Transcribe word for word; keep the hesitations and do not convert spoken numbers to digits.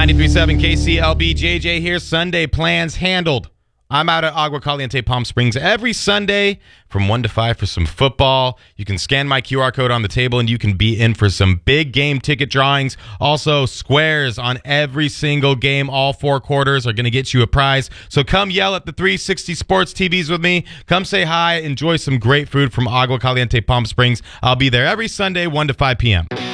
ninety-three point seven K C L B, J J here. Sunday plans handled. I'm out at Agua Caliente, Palm Springs every Sunday from one to five for some football. You can scan my Q R code on the table and you can be in for some big game ticket drawings. Also, squares on every single game. All four quarters are going to get you a prize. So come yell at the three sixty Sports T Vs with me. Come say hi. Enjoy some great food from Agua Caliente, Palm Springs. I'll be there every Sunday, one to five p.m.